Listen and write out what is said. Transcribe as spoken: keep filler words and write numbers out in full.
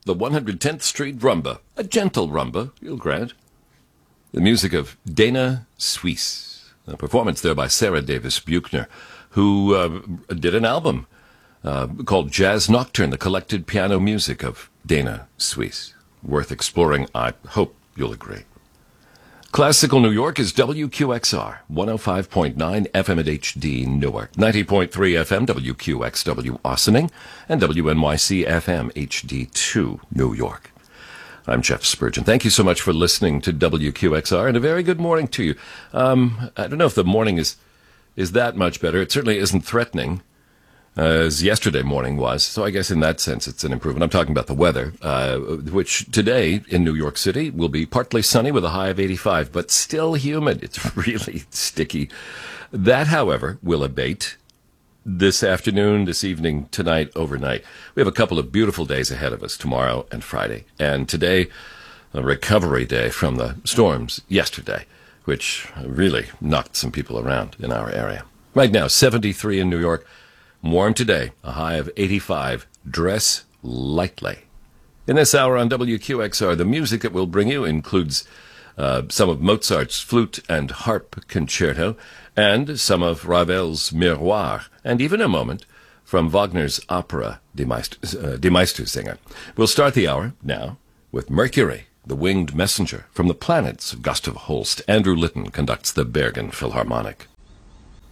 the one hundred tenth Street Rumba. A gentle rumba, you'll grant. The music of Dana Suisse. A performance there by Sarah Davis Buchner, who uh, did an album uh, called Jazz Nocturne, the collected piano music of Dana Suisse. Worth exploring, I hope you'll agree. Classical New York is W Q X R, one oh five point nine F M at H D Newark, ninety point three F M W Q X W Ossining, and W N Y C F M H D two New York. I'm Jeff Spurgeon. Thank you so much for listening to W Q X R, and a very good morning to you. Um, I don't know if the morning is is that much better. It certainly isn't threatening, uh, as yesterday morning was, so I guess in that sense it's an improvement. I'm talking about the weather, uh, which today in New York City will be partly sunny with a high of eighty-five, but still humid. It's really sticky. That, however, will abate this afternoon, this evening, tonight, overnight. We have a couple of beautiful days ahead of us, tomorrow and Friday. And today, a recovery day from the storms yesterday, which really knocked some people around in our area. Right now, seventy-three in New York. Warm today, a high of eighty-five. Dress lightly. In this hour on W Q X R, the music that we'll bring you includes uh, some of Mozart's flute and harp concerto, and some of Ravel's Miroir, and even a moment from Wagner's opera Die Meister, uh, Die Meistersinger. We'll start the hour now with Mercury, the winged messenger from the planets of Gustav Holst. Andrew Litton conducts the Bergen Philharmonic.